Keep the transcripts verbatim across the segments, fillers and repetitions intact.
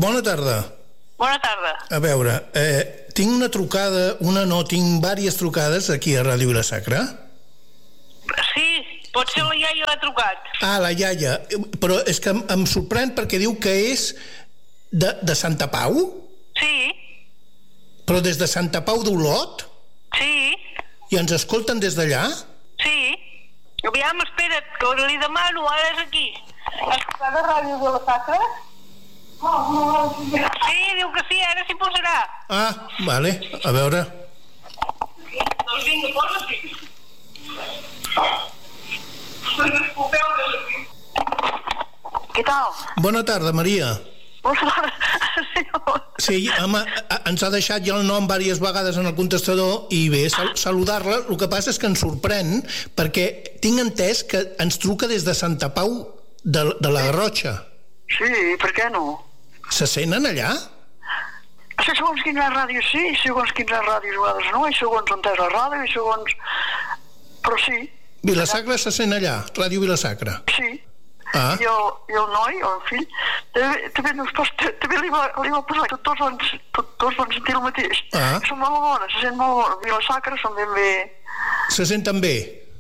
Bona tarda. Bona tarda. A veure, eh, tinc una trucada, una no, tinc diverses trucades aquí a Ràdio Vila-sacra. Sí, pot ser la iaia l'ha trucat. Ah, la iaia. Però és que em, em sorprèn perquè diu que és de, de Santa Pau? Sí. Però des de Santa Pau d'Olot? Sí. I ens escolten des d'allà? Sí. Aviam, espera't, que li demano, ara és aquí. Has trucat a Ràdio Vila-sacra? Sí, diu que sí, ara s'hi posarà. Ah, vale, a veure. Doncs vinga, posa-t'hi. Què tal? Bona tarda, Maria. Sí, home, ens ha deixat ja el nom diverses vegades en el contestador i bé, sal- saludar-la. El que passa és que ens sorprèn perquè tinc entès que ens truca des de Santa Pau de, de la Garrotxa. Sí, per què no? Se senten allà? Sí, segons quines ràdios sí, segons quines ràdios a vegades no, i segons on és la ràdio, i segons... Però sí. Vila-sacra se sent allà, Ràdio Vila-sacra. Sí. Ah. I, el, I el noi, el fill, també, també, no es pot, també li, va, li va posar que tots van, tot, tots van sentir el mateix. Ah. Són molt bones, se sent molt bones. Vila-sacra són ben bé... Se senten bé?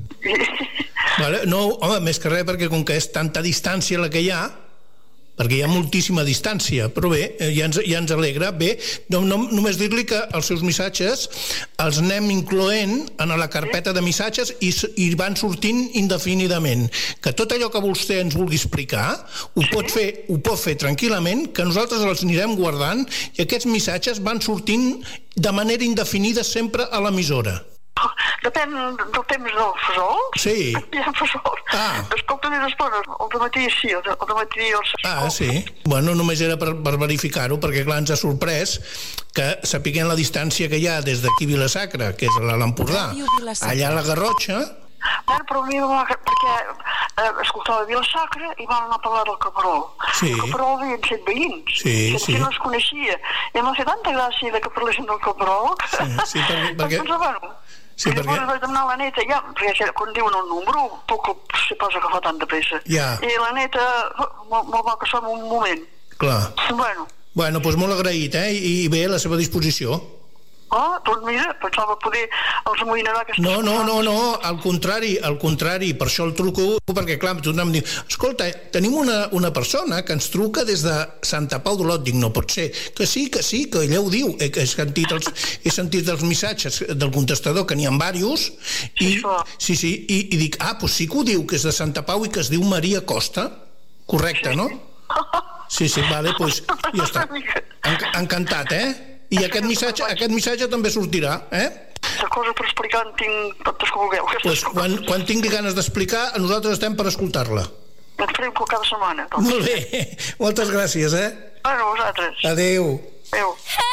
Vale. No, home, més que res perquè com que és tanta distància la que hi ha, perquè hi ha moltíssima distància, però bé, ja ens, ja ens alegra. Bé, no, no, només dir-li que els seus missatges els anem incloent en la carpeta de missatges i, i van sortint indefinidament. Que tot allò que vostè ens vulgui explicar ho pot fer, ho pot fer tranquil·lament, que nosaltres els anirem guardant i aquests missatges van sortint de manera indefinida sempre a l'emissora. Depèn del temps del fesol. Sí. Hi ha fesol. Ah. Escolta més estona, el dematí sí, el dematí els... Ah, sí? Bueno, només era per, per verificar-ho, perquè clar, ens ha sorprès que sapiguem la distància que hi ha des d'aquí Vila-sacra, que és a l'Empordà, allà a la Garrotxa. Bueno, però a mi va... perquè eh, escoltava Vila-sacra i van anar a parlar del Caparol. Sí. El Caparol havien set veïns. Sí, sí. Que no es coneixia. I m'ha fet tanta gràcia de que parlessin del Caparol. Sí, sí, perquè... perquè... Doncs, bueno, Sí, i perquè... llavors vaig demanar a la neta, ja, perquè quan diuen un número, poc se posa que fa tanta pressa. Ja. I la neta, molt, molt va que som un moment. Clar. Bueno. Bueno, doncs molt agraït, eh? I, i bé, a la seva disposició. Ah, doncs mira, pensava poder els amoïnar aquestes... No, no, no, no, al contrari, al contrari, per això el truco, perquè clar, tothom em diu, escolta, tenim una, una persona que ens truca des de Santa Pau d'Olot. Dic, no pot ser, que sí, que sí, que ella ho diu, he, he, sentit, els, he sentit els missatges del contestador, que n'hi ha diversos, i, sí, sí, i, i dic, ah, doncs sí que ho diu, que és de Santa Pau i que es diu Maria Costa, correcte, no? Sí, sí, vale, doncs ja està, en, encantat, eh? I aquest missatge, aquest missatge també sortirà, eh? De coses per explicar en tinc tantes que vulgueu. Pues quan, quan tingui ganes d'explicar, nosaltres estem per escoltar-la. Ens farem cada setmana. Doncs. Molt bé, moltes gràcies, eh? Bueno, vosaltres. Adéu. Adéu.